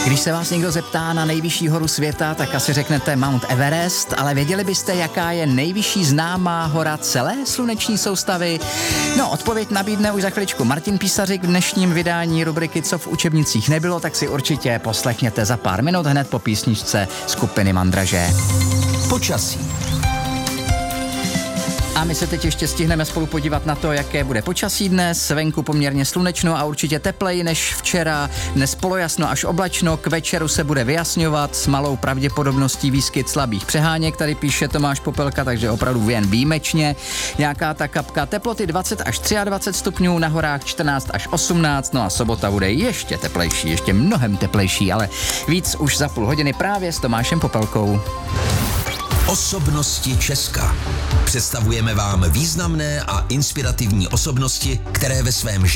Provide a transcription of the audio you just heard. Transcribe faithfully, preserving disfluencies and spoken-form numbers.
Když se vás někdo zeptá na nejvyšší horu světa, tak asi řeknete Mount Everest, ale věděli byste, jaká je nejvyšší známá hora celé sluneční soustavy? No, odpověď nabídne už za chviličku Martin Písařík v dnešním vydání rubriky Co v učebnicích nebylo, tak si určitě poslechněte za pár minut hned po písničce skupiny Mandraže. Počasí. A my se teď ještě stihneme spolu podívat na to, jaké bude počasí dnes. Venku poměrně slunečno a určitě tepleji než včera. Dnes polojasno až oblačno, k večeru se bude vyjasňovat s malou pravděpodobností výskyt slabých přeháněk. Tady píše Tomáš Popelka, takže opravdu jen výjimečně. Nějaká ta kapka, teploty dvacet až dvacet tři stupňů, na horách čtrnáct až osmnáct, no a sobota bude ještě teplejší, ještě mnohem teplejší, ale víc už za půl hodiny právě s Tomášem Popelkou. Osobnosti Česka. Představujeme vám významné a inspirativní osobnosti, které ve svém